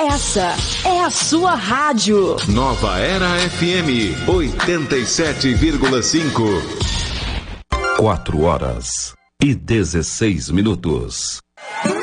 Essa é a sua rádio. Nova Era FM 87,5. 4 horas e 16 minutos.